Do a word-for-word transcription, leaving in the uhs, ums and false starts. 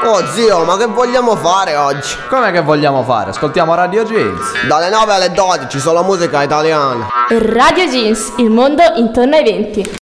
Oh zio, ma che vogliamo fare oggi? Com'è che vogliamo fare? Ascoltiamo Radio Jeans. Dalle nove alle dodici, solo musica italiana. Radio Jeans, il mondo intorno ai venti.